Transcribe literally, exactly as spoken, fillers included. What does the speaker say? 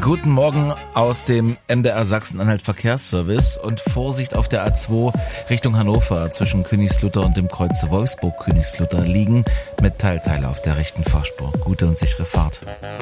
Guten Morgen aus dem M D R Sachsen-Anhalt Verkehrsservice und Vorsicht auf der A zwei Richtung Hannover. Zwischen Königslutter und dem Kreuz Wolfsburg-Königslutter liegen Metallteile auf der rechten Fahrspur. Gute und sichere Fahrt.